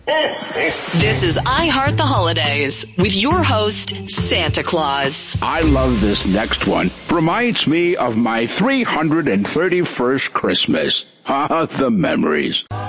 This is I Heart the Holidays with your host, Santa Claus. I love this next one. Reminds me of my 331st Christmas. Ah, the memories.